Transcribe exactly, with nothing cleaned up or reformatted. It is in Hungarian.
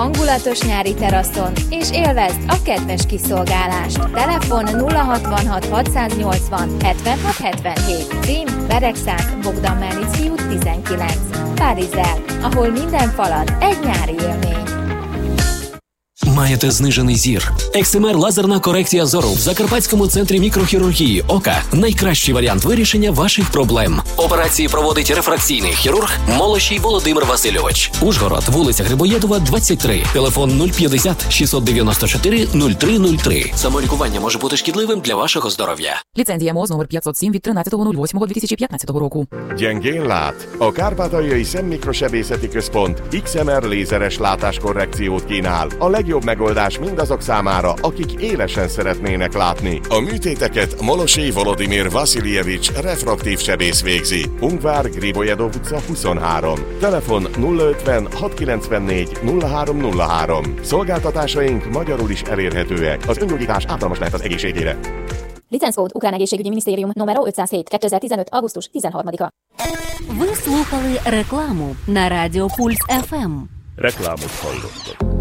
hangulatos nyári teraszon, és élvezd a kedves kiszolgálást. Telefon nulla hatvanhat hatszáznyolcvan hetvenhat hetvenhét. Cím Beregszák, Bogdan Melnicki út tizenkilenc. Párizzel, ahol minden falat egy nyári élmény. Маєте знижений зір? Ексимер лазерна корекція зору в Закарпатському центрі мікрохірургії ока – найкращий варіант вирішення ваших проблем. Операції проводить рефракційний хірург Молощій Володимир Васильович. Ужгород, вулиця Грибоєдова, двадцять три. Телефон нуль п'ятдесят шістсот дев'яносто чотири нуль три нуль три. Самолікування може бути шкідливим для вашого здоров'я. Ліцензія МОЗ номер п'ятсот сім від тринадцятого лютого дві тисячі п'ятнадцятого року. Gyengén lát? A Kárpátaljai Szemmikrosebészeti Központ iksz em er lézeres látáskorrekciót kínál. A legjobb megoldás mindazok számára, akik élesen szeretnének látni. A műtéteket Molosey Volodymyr Vasiljevics refraktív sebész végzi. Ungvár, Gribojedov utca huszonhárom. Telefon nulla ötven hatszázkilencvennégy nulla három nulla három. Szolgáltatásaink magyarul is elérhetőek. Az öngyógyítás ártalmas lehet az egészségére. Licenckód Ukrán Egészségügyi Minisztérium номер ötszázhét kétezer-tizenöt augusztus tizenharmadika. Ви слухали рекламу на Радіо Пульс еф ем. Reklámot hallottak.